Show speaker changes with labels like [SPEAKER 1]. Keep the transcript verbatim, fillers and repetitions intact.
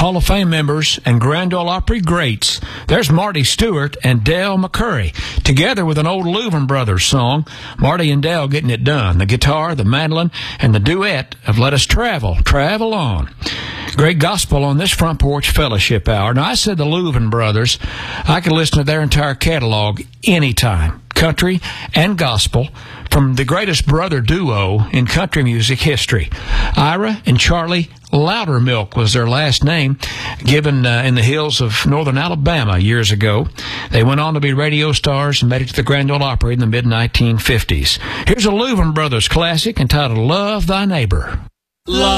[SPEAKER 1] Hall of Fame members and Grand Ole Opry greats. There's Marty Stewart and Dale McCurry, together with an old Louvin Brothers song, Marty and Dale getting it done. The guitar, the mandolin, and the duet of Let Us Travel, Travel On. Great gospel on this Front Porch Fellowship Hour. Now, I said the Louvin Brothers. I could listen to their entire catalog anytime, country and gospel, from the greatest brother duo in country music history. Ira and Charlie Loudermilk was their last name, given uh, in the hills of northern Alabama years ago. They went on to be radio stars and made it to the Grand Ole Opry in the mid nineteen fifties. Here's a Louvin Brothers classic entitled Love Thy Neighbor.
[SPEAKER 2] Love